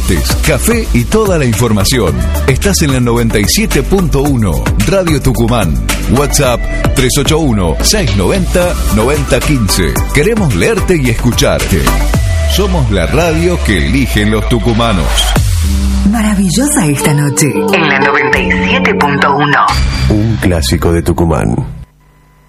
mates, café y toda la información. Estás en la 97.1 Radio Tucumán. WhatsApp 381-690-9015. Queremos leerte y escucharte. Somos la radio que eligen los tucumanos. Maravillosa esta noche en la 97.1. Un clásico de Tucumán.